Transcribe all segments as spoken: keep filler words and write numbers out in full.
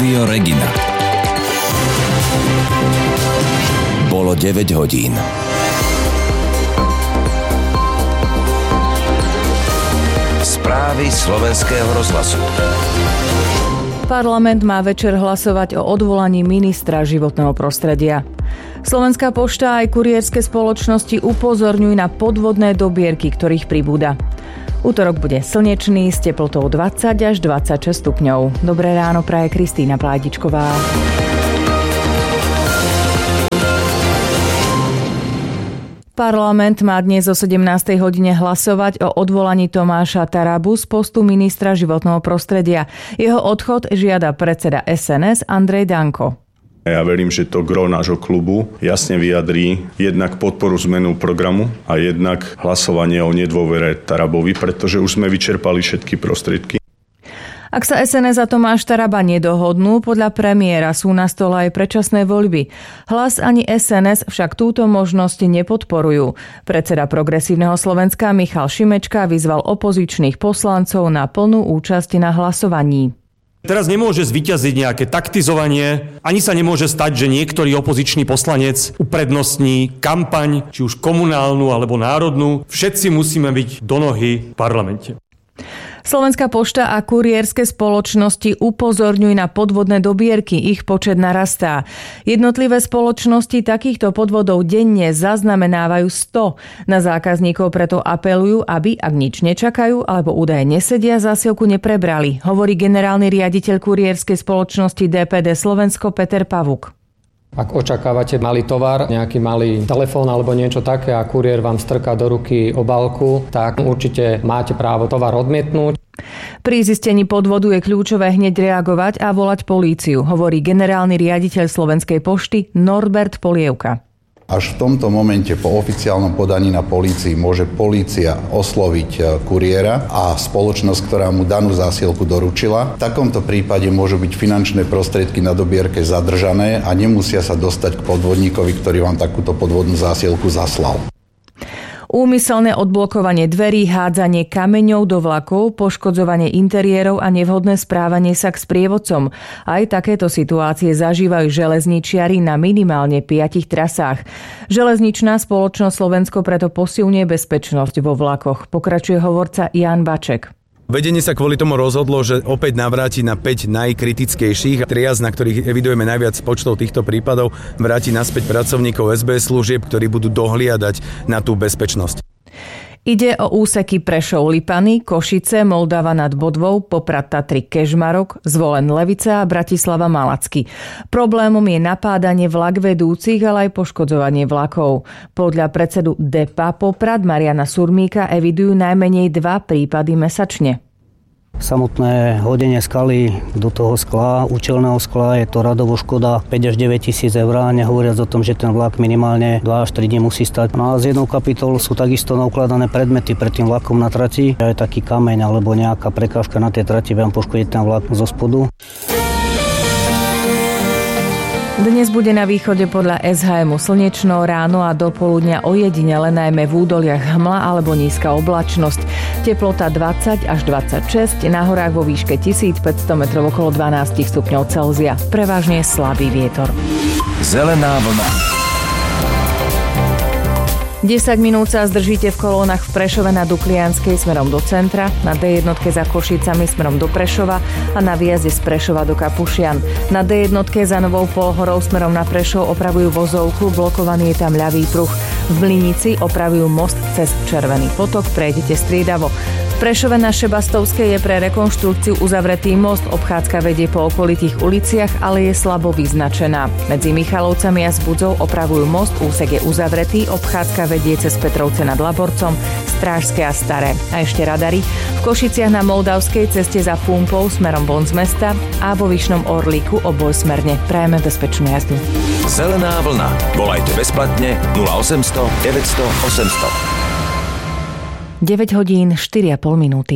Rádio Regina. Bolo deväť hodín. Správy slovenského rozhlasu. Parlament má večer hlasovať o odvolaní ministra životného prostredia. Slovenská pošta aj kurierské spoločnosti upozorňujú na podvodné dobierky, ktorých pribúda. Utorok bude slnečný s teplotou dvadsať až dvadsaťšesť stupňov. Dobré ráno praje Kristýna Pládičková. Parlament má dnes o sedemnástej hodine hlasovať o odvolaní Tomáša Tarabu z postu ministra životného prostredia. Jeho odchod žiada predseda es en es Andrej Danko. Ja verím, že to gro nášho klubu jasne vyjadrí jednak podporu zmenu programu a jednak hlasovanie o nedôvere Tarabovi, pretože už sme vyčerpali všetky prostriedky. Ak sa es en es a Tomáš Taraba nedohodnú, podľa premiéra sú na stole aj predčasné voľby. Hlas ani es en es však túto možnosť nepodporujú. Predseda Progresívneho Slovenska Michal Šimečka vyzval opozičných poslancov na plnú účasť na hlasovaní. Teraz nemôže zvíťaziť nejaké taktizovanie, ani sa nemôže stať, že niektorý opozičný poslanec uprednostní kampaň, či už komunálnu alebo národnú. Všetci musíme byť do nohy v parlamente. Slovenská pošta a kurierské spoločnosti upozorňujú na podvodné dobierky, ich počet narastá. Jednotlivé spoločnosti takýchto podvodov denne zaznamenávajú sto. Na zákazníkov preto apelujú, aby, ak nič nečakajú alebo údaje nesedia, zásielku neprebrali, hovorí generálny riaditeľ kurierskej spoločnosti dé pé dé Slovensko Peter Pavuk. Ak očakávate malý tovar, nejaký malý telefón alebo niečo také a kuriér vám strká do ruky obálku, tak určite máte právo tovar odmietnúť. Pri zistení podvodu je kľúčové hneď reagovať a volať políciu, hovorí generálny riaditeľ Slovenskej pošty Norbert Polievka. Až v tomto momente po oficiálnom podaní na polícii môže polícia osloviť kuriéra a spoločnosť, ktorá mu danú zásielku doručila. V takomto prípade môžu byť finančné prostriedky na dobierke zadržané a nemusia sa dostať k podvodníkovi, ktorý vám takúto podvodnú zásielku zaslal. Úmyselné odblokovanie dverí, hádzanie kameňov do vlakov, poškodzovanie interiérov a nevhodné správanie sa k sprievodcom. Aj takéto situácie zažívajú železničiari na minimálne piatich trasách. Železničná spoločnosť Slovensko preto posilňuje bezpečnosť vo vlakoch, pokračuje hovorca Ján Baček. Vedenie sa kvôli tomu rozhodlo, že opäť navráti na päť najkritickejších triáz, na ktorých evidujeme najviac počtov týchto prípadov, vráti naspäť pracovníkov es bé es služieb, ktorí budú dohliadať na tú bezpečnosť. Ide o úseky Prešov-Lipany, Košice, Moldava nad Bodvou, Poprad-Tatry Kežmarok, Zvolen-Levica a Bratislava-Malacky. Problémom je napádanie vlak vedúcich, ale aj poškodzovanie vlakov. Podľa predsedu dé pé á Poprad Mariana Surmíka evidujú najmenej dva prípady mesačne. Samotné hodenie skaly do toho skla, účelného skla, je to radovo škoda päť až deväť tisíc eur, nehovoriac o tom, že ten vlak minimálne dva až tri dní musí stať. No a z jednou kapitol sú takisto naukladané predmety pred tým vlakom na trati. Aj taký kameň alebo nejaká prekážka na tej trati vám poškodí ten vlak zo spodu. Dnes bude na východe podľa es há emu slnečno, ráno a dopoludňa ojedinele najmä v údoliach hmla alebo nízka oblačnosť. Teplota dvadsať až dvadsaťšesť, na horách vo výške tisícpäťsto metrov okolo dvanásť stupňov Celzia. Prevažne slabý vietor. Zelená vlna. desať minút sa zdržíte v kolónach v Prešove na Duklianskej smerom do centra, na dé jednotke za Košicami smerom do Prešova a na výjazde z Prešova do Kapušian. Na dé jednotke za Novou Polhorou smerom na Prešov opravujú vozovku, blokovaný je tam ľavý pruh. V Mlynici opravujú most cez Červený potok, prejdete striedavo. V Prešove na Šebastovskej je pre rekonštrukciu uzavretý most, obchádzka vedie po okolitých uliciach, ale je slabo vyznačená. Medzi Michalovcami a Zbudzou opravujú most, úsek je uzavretý, obchádzka vedie cez Petrovce nad Laborcom, Strážske a Staré. A ešte radary. V Košiciach na Moldavskej ceste za Pumpou smerom von z mesta a vo Vyšnom Orlíku obojsmerne. Prajeme bezpečnú jazdu. Zelená vlna. Volajte bezplatne nula osemsto deväťsto osemsto. deväť hodín štyri a pol minúty.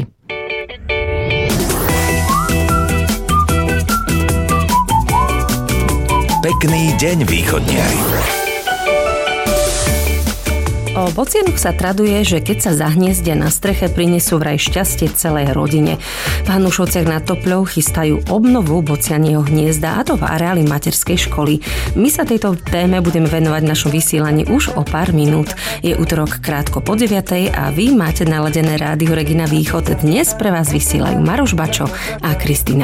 Pekný deň, východniari. O bocianoch sa traduje, že keď sa zahniezdia na streche, prinesú vraj šťastie celej rodine. V Hanušovciach nad Topľou chystajú obnovu bocianieho hniezda, a to v areáli materskej školy. My sa tejto téme budeme venovať v našom vysielaní už o pár minút. Je utorok krátko po deviatej a vy máte naladené rádio Regina Východ. Dnes pre vás vysielajú Maroš Bačo a Kristýna